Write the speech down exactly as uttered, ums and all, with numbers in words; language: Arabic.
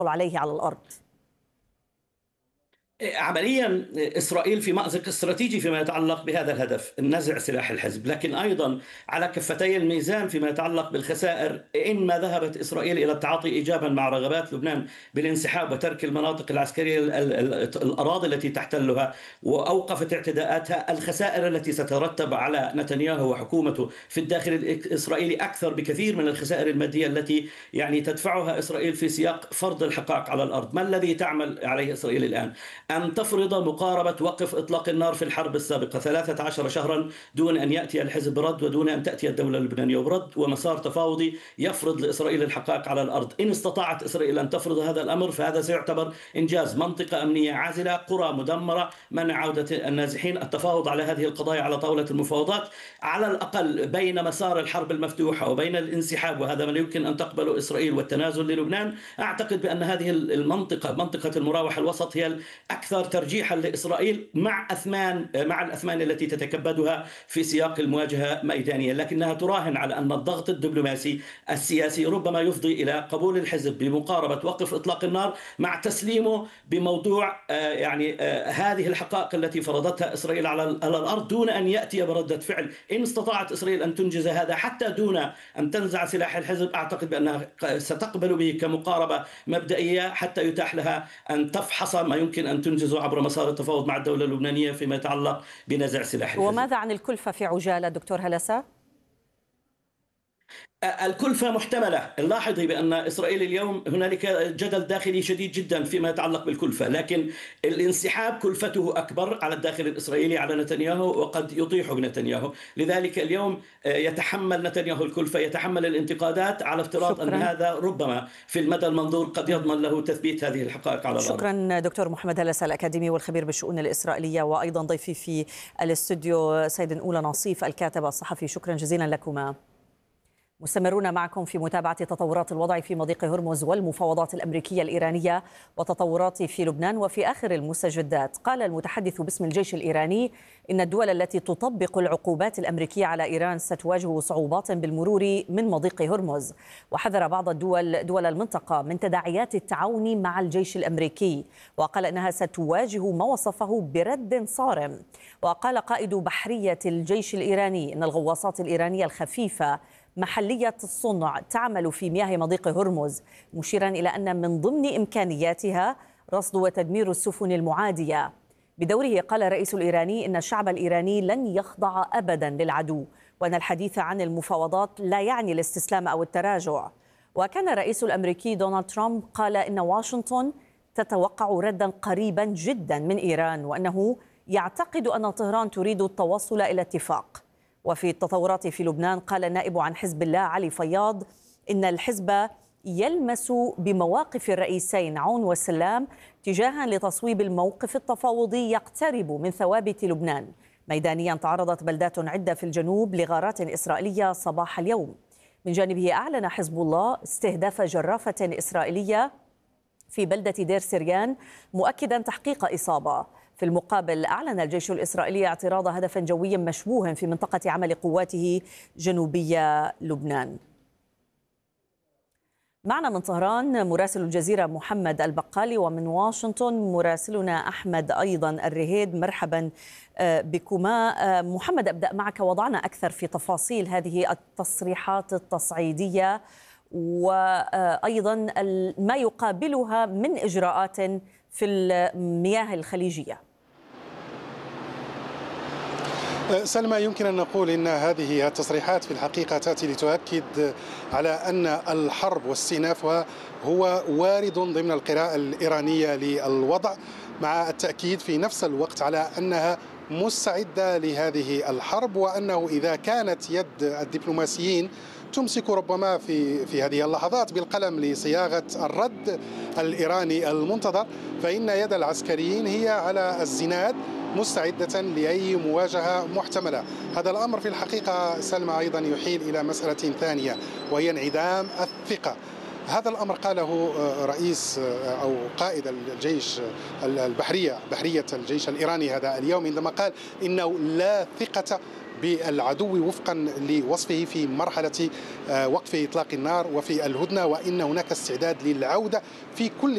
عليه على الأرض؟ عمليا إسرائيل في مأزق استراتيجي فيما يتعلق بهذا الهدف، نزع سلاح الحزب، لكن أيضا على كفتي الميزان فيما يتعلق بالخسائر. إنما ذهبت إسرائيل إلى التعاطي إيجابا مع رغبات لبنان بالانسحاب وترك المناطق العسكرية الأراضي التي تحتلها وأوقفت اعتداءاتها، الخسائر التي سترتب على نتنياهو وحكومته في الداخل الإسرائيلي أكثر بكثير من الخسائر المادية التي يعني تدفعها إسرائيل في سياق فرض الحقائق على الأرض. ما الذي تعمل عليه إسرائيل الآن؟ أن تفرض مقاربة وقف إطلاق النار في الحرب السابقة ثلاثة عشر شهرا دون أن يأتي الحزب برد ودون أن تأتي الدولة اللبنانية برد ومسار تفاوضي يفرض لإسرائيل الحقائق على الأرض. إن استطاعت إسرائيل أن تفرض هذا الأمر فهذا سيعتبر إنجاز. منطقة أمنية عازلة، قرى مدمرة، منع عودة النازحين، التفاوض على هذه القضايا على طاولة المفاوضات، على الأقل بين مسار الحرب المفتوحة وبين الانسحاب، وهذا ما يمكن أن تقبله إسرائيل، والتنازل للبنان. أعتقد بأن هذه المنطقة، منطقة المراوح الوسط، هي أكثر ترجيحا لإسرائيل مع أثمان مع الأثمان التي تتكبدها في سياق المواجهة ميدانيا، لكنها تراهن على أن الضغط الدبلوماسي السياسي ربما يفضي إلى قبول الحزب بمقاربة وقف إطلاق النار مع تسليمه بموضوع يعني هذه الحقائق التي فرضتها إسرائيل على الأرض دون أن يأتي بردة فعل. إن استطاعت إسرائيل أن تنجز هذا حتى دون أن تنزع سلاح الحزب، أعتقد بأنها ستقبل به كمقاربة مبدئية حتى يتاح لها أن تفحص ما يمكن أن تنجزه عبر مسار التفاوض مع الدولة اللبنانية فيما يتعلق بنزع سلاح الحزب. وماذا عن الكلفة في عجالة دكتور هلسة؟ الكلفة محتملة. لاحظي بأن إسرائيل اليوم هنالك جدل داخلي شديد جدا فيما يتعلق بالكلفة، لكن الانسحاب كلفته أكبر على الداخل الإسرائيلي، على نتنياهو، وقد يطيح بنتنياهو. لذلك اليوم يتحمل نتنياهو الكلفة، يتحمل الانتقادات، على افتراض شكرا. أن هذا ربما في المدى المنظور قد يضمن له تثبيت هذه الحقائق على الأرض. شكرا دكتور محمد هلسة الأكاديمي والخبير بالشؤون الإسرائيلية، وأيضا ضيفي في الاستوديو سيد أولى نصيف الكاتب الصحفي. شكرا جزيلا لكما. مستمرون معكم في متابعة تطورات الوضع في مضيق هرمز والمفاوضات الأمريكية الإيرانية وتطورات في لبنان. وفي آخر المستجدات قال المتحدث باسم الجيش الإيراني إن الدول التي تطبق العقوبات الأمريكية على إيران ستواجه صعوبات بالمرور من مضيق هرمز، وحذر بعض الدول دول المنطقة من تداعيات التعاون مع الجيش الأمريكي، وقال إنها ستواجه ما وصفه برد صارم. وقال قائد بحرية الجيش الإيراني إن الغواصات الإيرانية الخفيفة محلية الصنع تعمل في مياه مضيق هرمز، مشيرا إلى أن من ضمن إمكانياتها رصد وتدمير السفن المعادية. بدوره قال الرئيس الإيراني إن الشعب الإيراني لن يخضع أبدا للعدو، وأن الحديث عن المفاوضات لا يعني الاستسلام أو التراجع. وكان الرئيس الأمريكي دونالد ترامب قال إن واشنطن تتوقع ردا قريبا جدا من إيران، وأنه يعتقد أن طهران تريد التوصل إلى اتفاق. وفي التطورات في لبنان قال النائب عن حزب الله علي فياض إن الحزب يلمس بمواقف الرئيسين عون والسلام تجاها لتصويب الموقف التفاوضي يقترب من ثوابت لبنان. ميدانيا تعرضت بلدات عدة في الجنوب لغارات إسرائيلية صباح اليوم. من جانبه أعلن حزب الله استهداف جرافة إسرائيلية في بلدة دير سريان، مؤكدا تحقيق إصابة. في المقابل أعلن الجيش الإسرائيلي اعتراض هدف جوي مشبوه في منطقة عمل قواته جنوبي لبنان. معنا من طهران مراسل الجزيرة محمد البقالي، ومن واشنطن مراسلنا أحمد أيضا الرهيد. مرحبا بكما. محمد، أبدأ معك. وضعنا أكثر في تفاصيل هذه التصريحات التصعيدية وأيضا ما يقابلها من إجراءات في المياه الخليجية. سلمى، يمكن أن نقول إن هذه التصريحات في الحقيقة تأتي لتؤكد على أن الحرب واستئنافها هو وارد ضمن القراءة الإيرانية للوضع، مع التأكيد في نفس الوقت على أنها مستعدة لهذه الحرب، وأنه إذا كانت يد الدبلوماسيين تمسك ربما في في هذه اللحظات بالقلم لصياغة الرد الإيراني المنتظر، فإن يد العسكريين هي على الزناد مستعدة لأي مواجهة محتملة. هذا الأمر في الحقيقة سلمى أيضا يحيل إلى مسألة ثانية، وهي انعدام الثقة. هذا الأمر قاله رئيس أو قائد الجيش البحرية بحرية الجيش الإيراني هذا اليوم، عندما قال إنه لا ثقة بالعدو وفقا لوصفه في مرحلة وقف إطلاق النار وفي الهدنة، وإن هناك استعداد للعودة في كل